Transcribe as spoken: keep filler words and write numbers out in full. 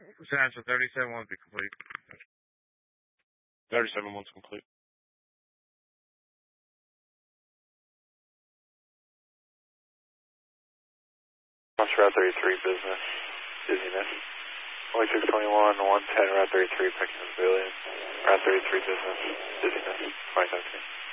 So thirty-seven won't be complete. thirty-seven one's complete. Route thirty-three business, dizziness. Only six twenty-one, one ten, Route thirty-three, picking up civilian. Route thirty-three business, dizziness, twenty seventeen.